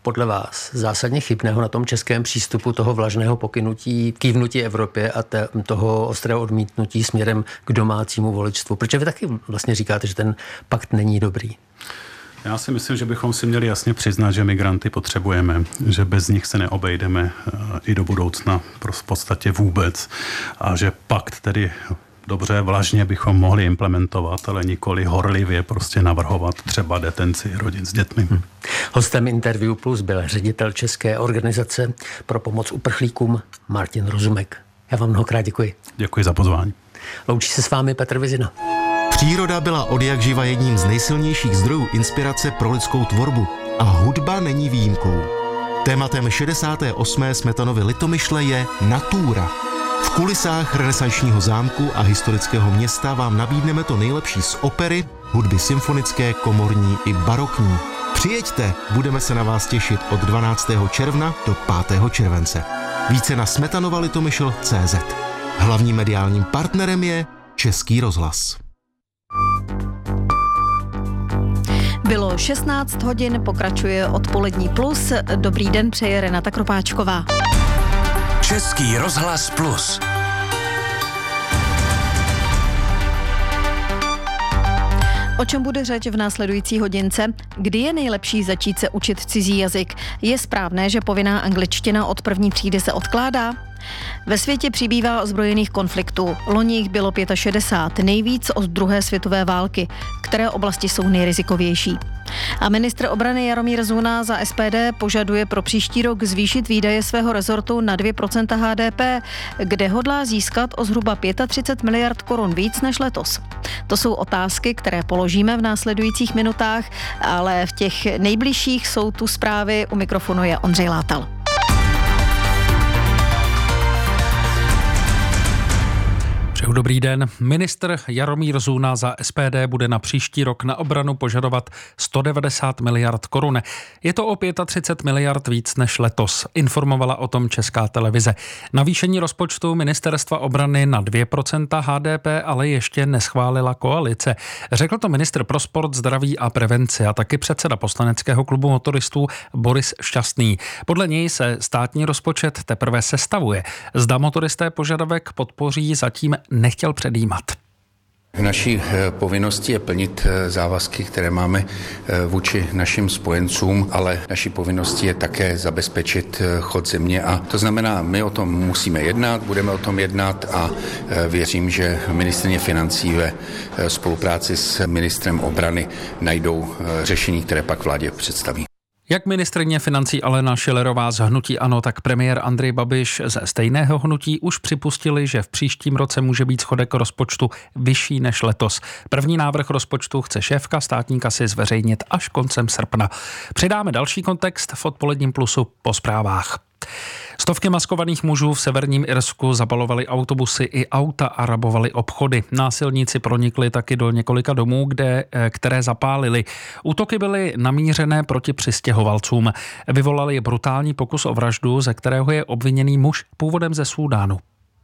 podle vás zásadně chybného na tom českém přístupu toho vlažného kývnutí Evropě a toho ostrého odmítnutí směrem k domácímu voličstvu? Protože vy taky vlastně říkáte, že ten pakt není dobrý. Já si myslím, že bychom si měli jasně přiznat, že migranty potřebujeme, že bez nich se neobejdeme i do budoucna v podstatě vůbec a že pakt tedy dobře vlažně bychom mohli implementovat, ale nikoli horlivě prostě navrhovat třeba detenci rodin s dětmi. Hostem Interview Plus byl ředitel České organizace pro pomoc uprchlíkům Martin Rozumek. Já vám mnohokrát děkuji. Děkuji za pozvání. Loučí se s vámi Petr Vizina. Příroda byla odjakživa jedním z nejsilnějších zdrojů inspirace pro lidskou tvorbu a hudba není výjimkou. Tématem 68. Smetanovy Litomyšle je natura. V kulisách renesančního zámku a historického města vám nabídneme to nejlepší z opery, hudby symfonické, komorní i barokní. Přijeďte, budeme se na vás těšit od 12. června do 5. července. Více na smetanova-litomyšl.cz. Hlavním mediálním partnerem je Český rozhlas. Bylo 16 hodin, pokračuje Odpolední plus. Dobrý den, přeje Renata Kropáčková. Český rozhlas plus. O čem bude řeč v následující hodince? Kdy je nejlepší začít se učit cizí jazyk? Je správné, že povinná angličtina od první třídy se odkládá? Ve světě přibývá ozbrojených konfliktů. Loni jich bylo 65, nejvíc od druhé světové války. Které oblasti jsou nejrizikovější? A ministr obrany Jaromír Zuna za SPD požaduje pro příští rok zvýšit výdaje svého rezortu na 2% HDP, kde hodlá získat o zhruba 35 miliard korun víc než letos. To jsou otázky, které položíme v následujících minutách, ale v těch nejbližších jsou tu zprávy. U mikrofonu je Ondřej Látal. Přeju dobrý den. Ministr Jaromír Zuna za SPD bude na příští rok na obranu požadovat 190 miliard korun. Je to o 35 miliard víc než letos, informovala o tom Česká televize. Navýšení rozpočtu ministerstva obrany na 2% HDP ale ještě neschválila koalice. Řekl to ministr pro sport, zdraví a prevenci a taky předseda poslaneckého klubu motoristů Boris Šťastný. Podle něj se státní rozpočet teprve sestavuje. Zda motoristé požadavek podpoří, zatím nechtěl předjímat. Naší povinností je plnit závazky, které máme vůči našim spojencům, ale naší povinností je také zabezpečit chod země a to znamená, my o tom musíme jednat, budeme o tom jednat a věřím, že ministryně financí ve spolupráci s ministrem obrany najdou řešení, které pak vládě představí. Jak ministryně financí Alena Schillerová z hnutí ANO, tak premiér Andrej Babiš ze stejného hnutí už připustili, že v příštím roce může být schodek rozpočtu vyšší než letos. První návrh rozpočtu chce šéfka státní kasy zveřejnit až koncem srpna. Přidáme další kontext v Odpoledním plusu po zprávách. Stovky maskovaných mužů v severním Irsku zabalovali autobusy i auta a rabovali obchody. Násilníci pronikli taky do několika domů, které zapálili. Útoky byly namířené proti přistěhovalcům. Vyvolali brutální pokus o vraždu, ze kterého je obviněný muž původem ze Súdánu.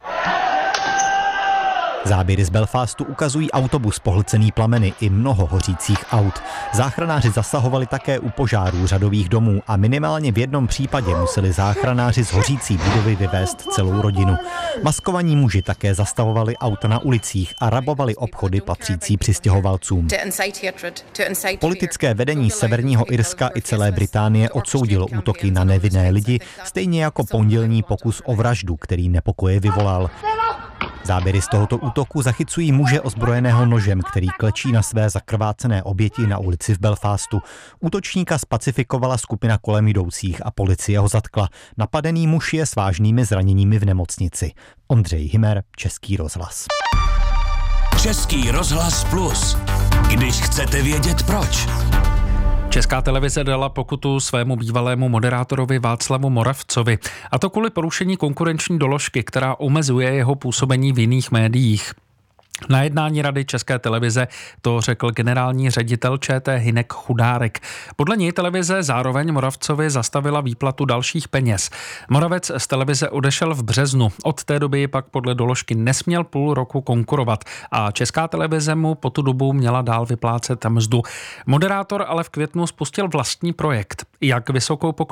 Záběry z Belfastu ukazují autobus pohlcený plameny i mnoho hořících aut. Záchranáři zasahovali také u požárů řadových domů a minimálně v jednom případě museli záchranáři z hořící budovy vyvést celou rodinu. Maskovaní muži také zastavovali auta na ulicích a rabovali obchody patřící přistěhovalcům. Politické vedení Severního Irska i celé Británie odsoudilo útoky na nevinné lidi, stejně jako pondělní pokus o vraždu, který nepokoje vyvolal. Záběry z tohoto útoku zachycují muže ozbrojeného nožem, který klečí na své zakrvácené oběti na ulici v Belfastu. Útočníka spacifikovala skupina kolem jdoucích a policie ho zatkla. Napadený muž je s vážnými zraněními v nemocnici. Ondřej Himer, Český rozhlas. Český rozhlas plus. Když chcete vědět proč. Česká televize dala pokutu svému bývalému moderátorovi Václavu Moravcovi. A to kvůli porušení konkurenční doložky, která omezuje jeho působení v jiných médiích. Na jednání Rady České televize to řekl generální ředitel ČT Hynek Chudárek. Podle něj televize zároveň Moravcovi zastavila výplatu dalších peněz. Moravec z televize odešel v březnu. Od té doby pak podle doložky nesměl půl roku konkurovat a Česká televize mu po tu dobu měla dál vyplácet mzdu. Moderátor ale v květnu spustil vlastní projekt. Jak vysokou pokutu